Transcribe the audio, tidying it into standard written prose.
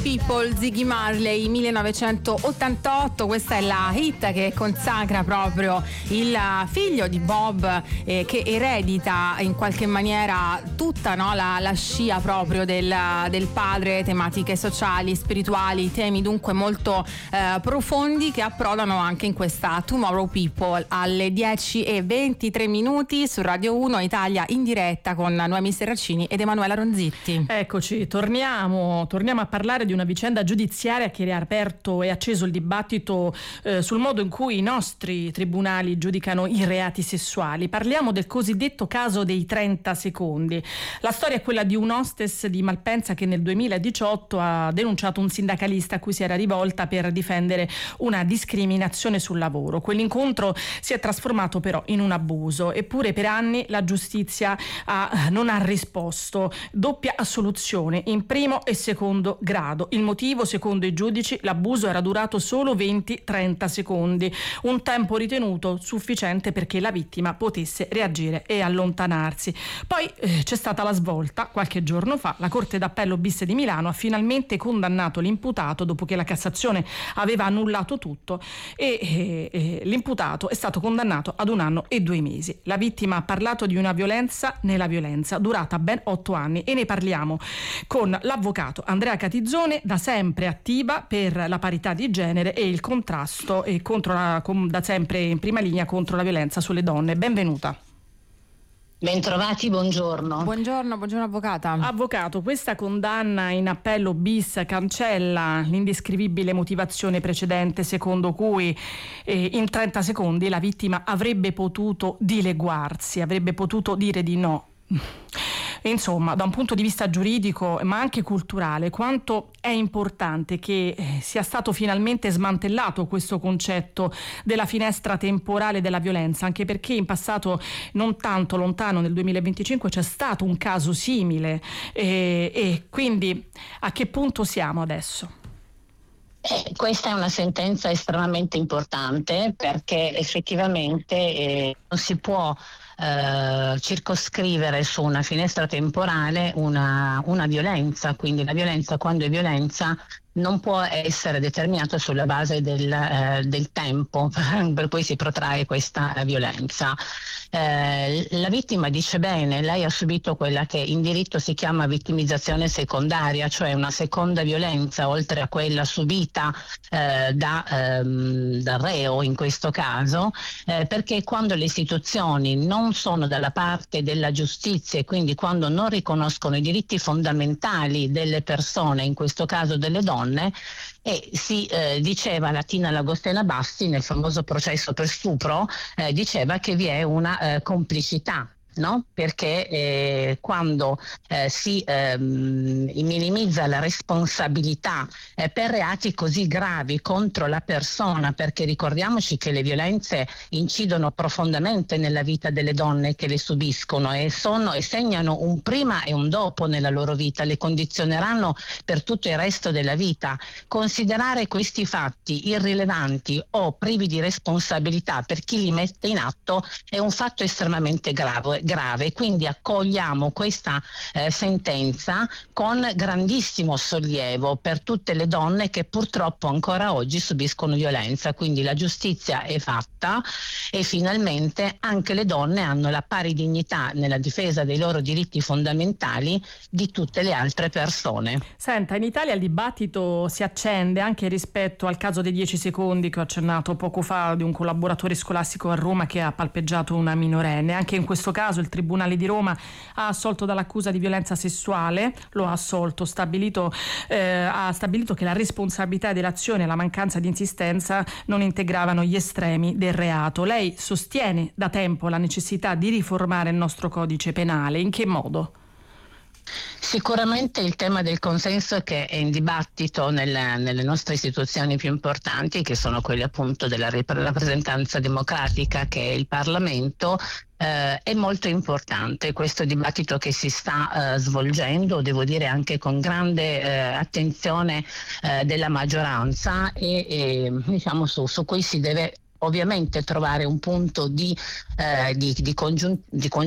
People, Ziggy Marley, 1988. Questa è la hit che consacra proprio il figlio di Bob, che eredita in qualche maniera tutta, no, la scia proprio del padre, tematiche sociali, spirituali, temi dunque molto profondi che approdano anche in questa Tomorrow People alle 10:23 su Radio 1 Italia in diretta con Noemi Serracini ed Emanuela Ronzitti. Eccoci, torniamo a parlare di una vicenda giudiziaria che ha aperto e acceso il dibattito sul modo in cui i nostri tribunali giudicano i reati sessuali. Parliamo del cosiddetto caso dei 30 secondi. La storia è quella di un hostess di Malpensa che nel 2018 ha denunciato un sindacalista a cui si era rivolta per difendere una discriminazione sul lavoro. Quell'incontro si è trasformato però in un abuso, eppure per anni la giustizia non ha risposto. Doppia assoluzione in primo e secondo grado. Il motivo, secondo i giudici, l'abuso era durato solo 20-30 secondi, un tempo ritenuto sufficiente perché la vittima potesse reagire e allontanarsi. Poi c'è stata la svolta. Qualche giorno fa la Corte d'Appello bis di Milano ha finalmente condannato l'imputato dopo che la Cassazione aveva annullato tutto e l'imputato è stato condannato ad 1 anno e 2 mesi. La vittima ha parlato di una violenza nella violenza durata ben 8 anni e ne parliamo con l'avvocato Andrea Catizzone, da sempre attiva per la parità di genere e il contrasto e da sempre in prima linea contro la violenza sulle donne. Benvenuta. Bentrovati, buongiorno. Buongiorno avvocata. Avvocato, questa condanna in appello bis cancella l'indescrivibile motivazione precedente secondo cui in 30 secondi la vittima avrebbe potuto dileguarsi, avrebbe potuto dire di no. Insomma, da un punto di vista giuridico ma anche culturale, quanto è importante che sia stato finalmente smantellato questo concetto della finestra temporale della violenza, anche perché in passato non tanto lontano, nel 2025, c'è stato un caso simile e quindi a che punto siamo adesso? Questa è una sentenza estremamente importante perché effettivamente non si può circoscrivere su una finestra temporale una violenza, quindi la violenza, quando è violenza, non può essere determinata sulla base del tempo per cui si protrae questa violenza. La vittima dice bene, lei ha subito quella che in diritto si chiama vittimizzazione secondaria, cioè una seconda violenza oltre a quella subita dal reo in questo caso, perché quando le istituzioni non sono dalla parte della giustizia e quindi quando non riconoscono i diritti fondamentali delle persone, in questo caso delle donne, e si diceva Tina Lagostena Bassi nel famoso processo per stupro, diceva che vi è una complicità. No? Perché quando si minimizza la responsabilità per reati così gravi contro la persona, perché ricordiamoci che le violenze incidono profondamente nella vita delle donne che le subiscono e segnano un prima e un dopo nella loro vita, le condizioneranno per tutto il resto della vita. Considerare questi fatti irrilevanti o privi di responsabilità per chi li mette in atto è un fatto estremamente grave, quindi accogliamo questa sentenza con grandissimo sollievo per tutte le donne che purtroppo ancora oggi subiscono violenza, quindi la giustizia è fatta e finalmente anche le donne hanno la pari dignità nella difesa dei loro diritti fondamentali di tutte le altre persone. Senta, in Italia il dibattito si accende anche rispetto al caso dei 10 secondi che ho accennato poco fa di un collaboratore scolastico a Roma che ha palpeggiato una minorenne. Anche in questo caso il Tribunale di Roma ha assolto dall'accusa di violenza sessuale, lo ha assolto, ha stabilito che la responsabilità dell'azione e la mancanza di insistenza non integravano gli estremi del reato. Lei sostiene da tempo la necessità di riformare il nostro codice penale. In che modo? Sicuramente il tema del consenso che è in dibattito nelle nostre istituzioni più importanti, che sono quelle appunto della rappresentanza democratica che è il Parlamento, è molto importante. Questo dibattito che si sta svolgendo, devo dire anche con grande attenzione della maggioranza e diciamo su cui si deve ovviamente trovare un punto di